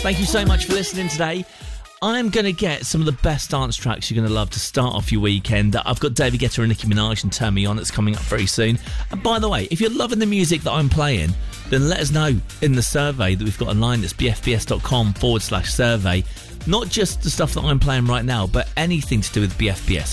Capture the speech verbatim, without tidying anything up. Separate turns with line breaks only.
Thank you so much for listening today. I'm going to get some of the best dance tracks you're going to love to start off your weekend. I've got David Guetta and Nicki Minaj and Turn Me On that's coming up very soon. And by the way, if you're loving the music that I'm playing, then let us know in the survey that we've got online. It's bfbs.com forward slash survey. Not just the stuff that I'm playing right now, but anything to do with B F B S.